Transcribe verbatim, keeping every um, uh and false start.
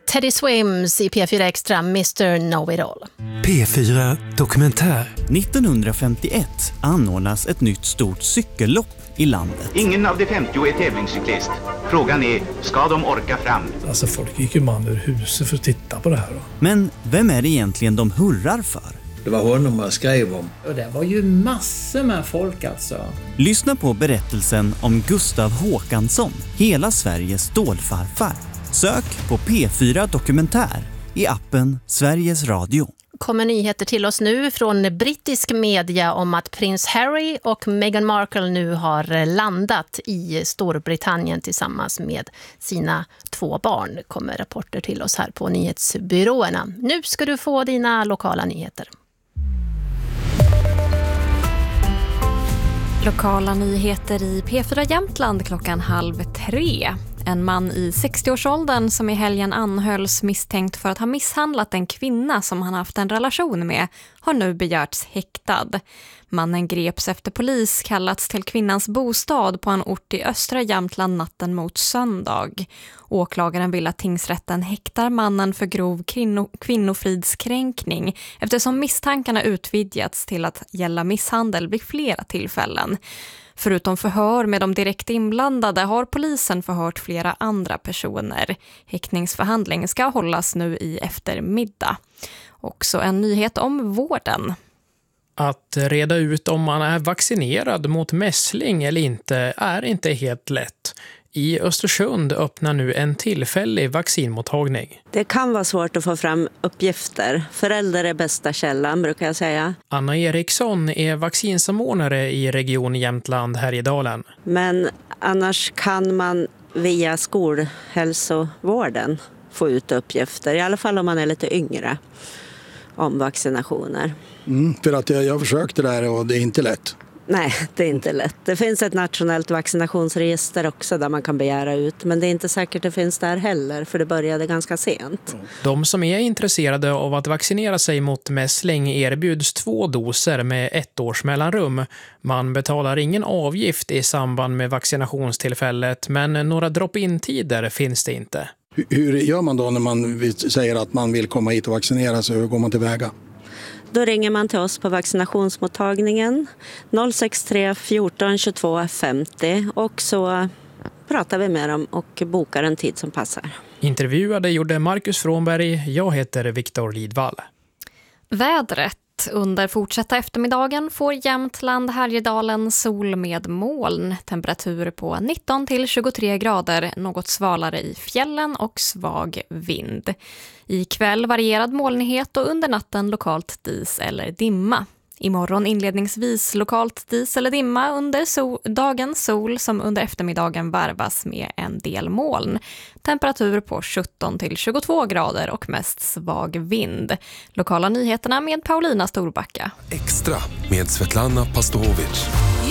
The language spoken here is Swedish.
Teddy Swims i P fyra Extra, mister Know-It-All. P fyra Dokumentär. nittonhundrafemtioett anordnas ett nytt stort cykellopp i landet. Ingen av de femtio är tävlingscyklist. Frågan är, ska de orka fram? Alltså folk gick ju man ur huset för att titta på det här då. Men vem är det egentligen de hurrar för? Det var honom man skrev om. Och det var ju massor med folk alltså. Lyssna på berättelsen om Gustav Håkansson, hela Sveriges stålfarfar. Sök på P fyra Dokumentär i appen Sveriges Radio. Kommer nyheter till oss nu från brittisk media om att prins Harry och Meghan Markle nu har landat i Storbritannien tillsammans med sina två barn. Kommer rapporter till oss här på nyhetsbyråerna. Nu ska du få dina lokala nyheter. Lokala nyheter i P fyra Jämtland klockan halv tre. En man i sextioårsåldern som i helgen anhölls misstänkt för att ha misshandlat en kvinna som han haft en relation med har nu begärts häktad. Mannen greps efter polis kallats till kvinnans bostad på en ort i östra Jämtland natten mot söndag. Åklagaren vill att tingsrätten häktar mannen för grov kvinno- kvinnofridskränkning eftersom misstankarna utvidgats till att gälla misshandel vid flera tillfällen. Förutom förhör med de direkt inblandade har polisen förhört flera andra personer. Häktningsförhandling ska hållas nu i eftermiddag. Också en nyhet om vården. Att reda ut om man är vaccinerad mot mässling eller inte är inte helt lätt. I Östersund öppnar nu en tillfällig vaccinmottagning. Det kan vara svårt att få fram uppgifter. Föräldrar är bästa källan, brukar jag säga. Anna Eriksson är vaccinsamordnare i Region Jämtland Härjedalen. Men annars kan man via skolhälsovården få ut uppgifter. I alla fall om man är lite yngre om vaccinationer. Mm, för att jag, jag försökte där och det är inte lätt. Nej, det är inte lätt. Det finns ett nationellt vaccinationsregister också där man kan begära ut. Men det är inte säkert det finns där heller, för det började ganska sent. De som är intresserade av att vaccinera sig mot mässling erbjuds två doser med ett års mellanrum. Man betalar ingen avgift i samband med vaccinationstillfället, men några drop-in-tider finns det inte. Hur gör man då när man säger att man vill komma hit och vaccinera sig? Hur går man tillväga? Då ringer man till oss på vaccinationsmottagningen noll sex tre fjorton tjugotvå femtio och så pratar vi med dem och bokar en tid som passar. Intervjuade gjorde Marcus Frånberg. Jag heter Viktor Lidvall. Vädret. Under fortsatta eftermiddagen får Jämtland Härjedalen sol med moln. Temperatur på nitton till tjugotre grader, något svalare i fjällen och svag vind. I kväll varierad molnighet och under natten lokalt dis eller dimma. Imorgon inledningsvis lokalt dis eller dimma under sol, dagens sol som under eftermiddagen varvas med en del moln. Temperatur på sjutton till tjugotvå grader och mest svag vind. Lokala nyheterna med Paulina Storbacka. Extra med Svetlana Pastovic.